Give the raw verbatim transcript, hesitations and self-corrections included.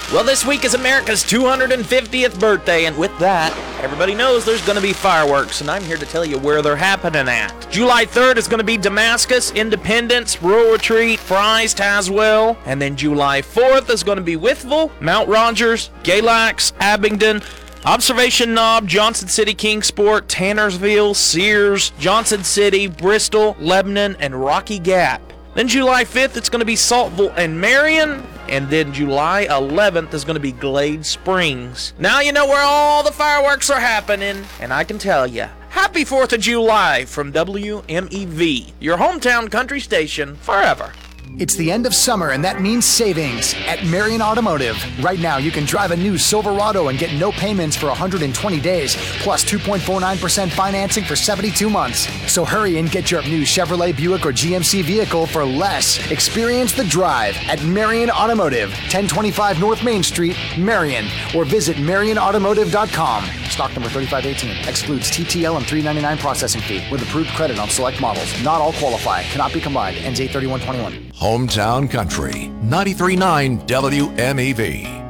Well, this week is America's two hundred fiftieth birthday, and with that, everybody knows there's going to be fireworks, and I'm here to tell you where they're happening at. July third is going to be Damascus, Independence, Rural Retreat, Fry's, Tazewell, and then July fourth is going to be Wytheville, Mount Rogers, Galax, Abingdon, Observation Knob, Johnson City, Kingsport, Tannersville, Sears, Johnson City, Bristol, Lebanon, and Rocky Gap. Then July fifth, it's going to be Saltville and Marion. And then July eleventh is going to be Glade Springs. Now you know where all the fireworks are happening. And I can tell you, happy fourth of July from W M E V, your hometown country station forever. It's the end of summer, and that means savings at Marion Automotive. Right now, you can drive a new Silverado and get no payments for one hundred twenty days, plus two point four nine percent financing for seventy-two months. So hurry and get your new Chevrolet, Buick, or G M C vehicle for less. Experience the drive at Marion Automotive, ten twenty-five North Main Street, Marion, or visit marion automotive dot com. Stock number thirty-five eighteen. Excludes T T L and three ninety-nine processing fee with approved credit on select models. Not all qualify. Cannot be combined. Ends eight thirty-one twenty-one. Hometown Country, ninety-three point nine W M E V.